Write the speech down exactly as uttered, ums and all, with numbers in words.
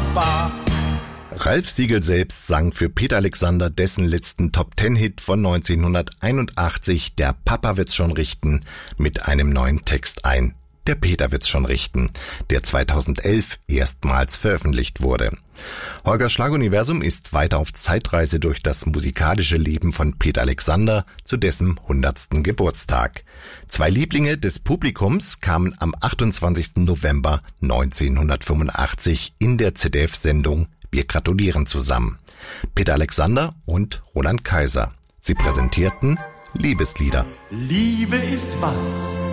Papa. Ralf Siegel selbst sang für Peter Alexander dessen letzten Top-Ten-Hit von neunzehnhunderteinundachtzig, Der Papa wird's schon richten, mit einem neuen Text ein. Der Peter wird's schon richten, der zweitausendelf erstmals veröffentlicht wurde. Holgers Schlaguniversum ist weiter auf Zeitreise durch das musikalische Leben von Peter Alexander zu dessen hundertsten Geburtstag. Zwei Lieblinge des Publikums kamen am achtundzwanzigsten November neunzehnhundertfünfundachtzig in der Z D F-Sendung Wir gratulieren zusammen. Peter Alexander und Roland Kaiser. Sie präsentierten Liebeslieder. Liebe ist was?